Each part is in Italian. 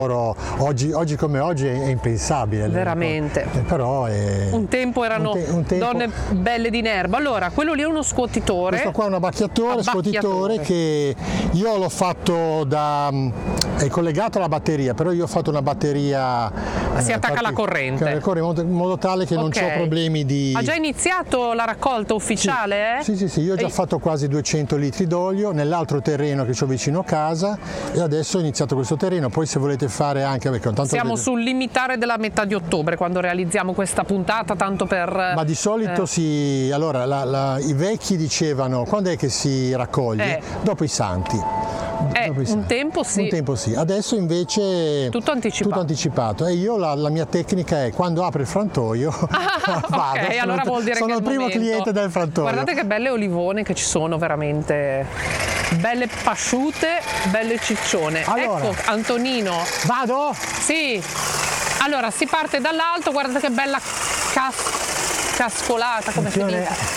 Oggi come oggi è impensabile. Veramente. Però un tempo erano donne belle di nerva. Allora, quello lì è uno scuotitore. Questo qua è un abbacchiatore, scuotitore che io l'ho fatto è collegato alla batteria, però io ho fatto una batteria si attacca alla corrente in modo tale che non c'ho problemi di... Ha già iniziato la raccolta ufficiale? Sì, io ho già fatto quasi 200 litri d'olio nell'altro terreno che ho vicino a casa e adesso ho iniziato questo terreno. Poi se volete fare anche siamo sul limitare della metà di ottobre quando realizziamo questa puntata, tanto per... Ma di solito allora i vecchi dicevano quando è che si raccoglie? Dopo i santi. Un tempo sì. Adesso invece tutto anticipato. E io la mia tecnica è quando apre il frantoio vado. Ok, allora vuol dire sono che il primo cliente del frantoio. Guardate che belle olivone che ci sono, veramente belle pasciute, belle ciccione. Allora, ecco Antonino. Vado? Sì. Allora si parte dall'alto, guardate che bella cascolata, come si dice.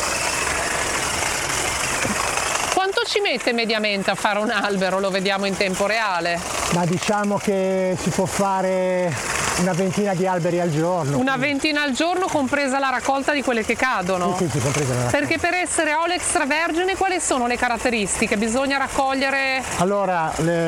Quanto ci mette mediamente a fare un albero? Lo vediamo in tempo reale? Ma diciamo che si può fare una ventina di alberi al giorno. Una ventina al giorno, compresa la raccolta di quelle che cadono? Sì, compresa la raccolta. Perché per essere olio extravergine quali sono le caratteristiche? Bisogna raccogliere... Allora,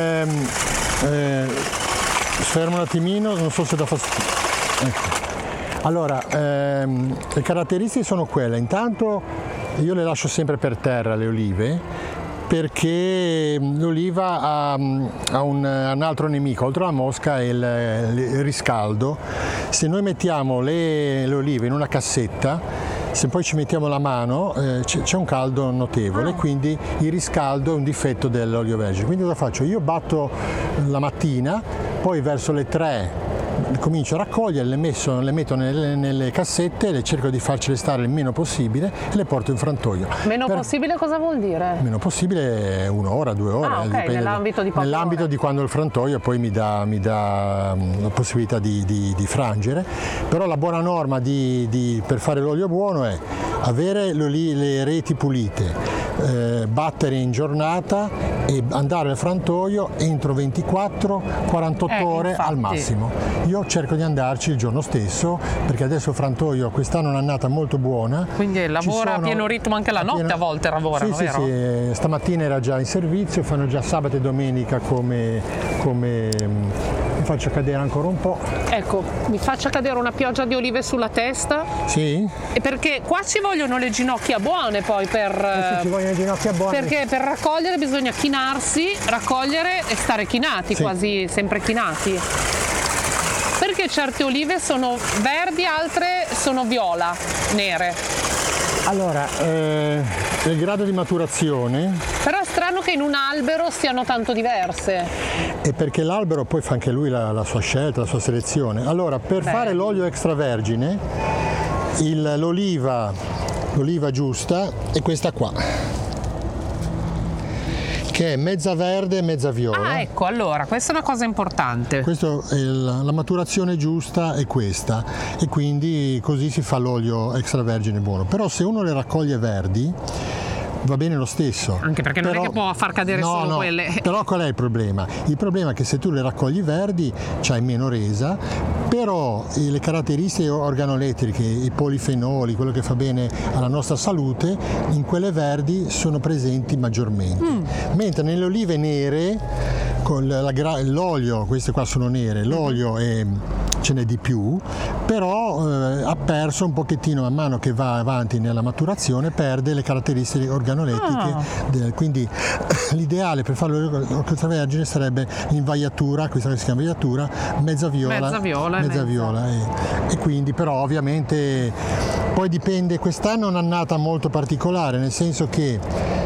fermo un attimino, non so se da fastidio. Ecco. Allora, le caratteristiche sono quelle, intanto io le lascio sempre per terra le olive perché l'oliva ha un altro nemico, oltre alla mosca è il riscaldo. Se noi mettiamo le olive in una cassetta, se poi ci mettiamo la mano c'è un caldo notevole, quindi il riscaldo è un difetto dell'olio vergine. Quindi cosa faccio? Io batto la mattina, poi verso le 3 comincio a raccogliere, le metto nelle cassette, le cerco di farcele stare il meno possibile e le porto in frantoio. Meno possibile cosa vuol dire? Meno possibile 1 ora, 2 ore. Nell'ambito di poche ore. Di quando il frantoio poi mi dà la possibilità di frangere. Però la buona norma per fare l'olio buono è avere le reti pulite, battere in giornata e andare al frantoio entro 24-48 ore infatti. Al massimo. Io cerco di andarci il giorno stesso perché adesso il frantoio quest'anno è un'annata molto buona. Quindi lavora a pieno ritmo anche la notte a volte lavorano, vero? Sì, stamattina era già in servizio, fanno già sabato e domenica come mi faccio cadere ancora un po'. Ecco, mi faccia cadere una pioggia di olive sulla testa. Sì? E perché qua ci vogliono le ginocchia buone poi per... ci vogliono le ginocchia buone. Perché per raccogliere bisogna chinarsi, raccogliere e stare chinati, quasi sempre chinati. Perché certe olive sono verdi, altre sono viola, nere? Allora, il grado di maturazione... Però è strano che in un albero siano tanto diverse. E perché l'albero poi fa anche lui la sua scelta, la sua selezione. Allora, per fare l'olio extravergine, l'oliva giusta è questa qua, che è mezza verde e mezza viola. Ah, ecco, allora, questa è una cosa importante. La maturazione giusta è questa e quindi così si fa l'olio extravergine buono. Però se uno le raccoglie verdi va bene lo stesso. Anche perché non è che può far cadere solo quelle. Però qual è il problema? Il problema è che se tu le raccogli verdi c'hai meno resa, però le caratteristiche organolettiche, i polifenoli, quello che fa bene alla nostra salute, in quelle verdi sono presenti maggiormente. Mentre nelle olive nere, con l'olio, queste qua sono nere, l'olio ce n'è di più, però ha perso un pochettino man mano che va avanti nella maturazione, perde le caratteristiche organolettiche. Quindi l'ideale per fare l'olio extravergine sarebbe l'invaiatura, questa che si chiama invaiatura, mezza viola. E quindi però ovviamente poi dipende, quest'anno è un'annata molto particolare, nel senso che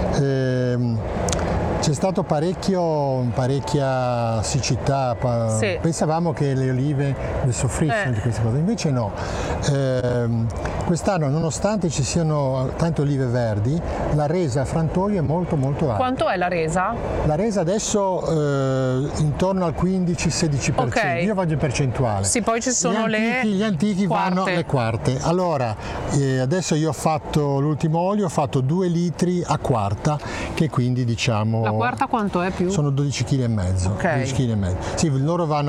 c'è stato parecchia siccità, pensavamo che le olive ne soffrissero di queste cose, invece no. Quest'anno, nonostante ci siano tante olive verdi, la resa a frantoio è molto alta. Quanto è la resa? La resa adesso intorno al 15-16%, Okay. Io vado in percentuale. Sì, poi ci sono gli antichi quarte. Vanno le quarte. Allora, adesso io ho fatto l'ultimo olio, ho fatto 2 litri a quarta, che quindi diciamo quarta quanto è più? Sono 12,5 kg. Ok. 12,5 kg. Sì, loro vanno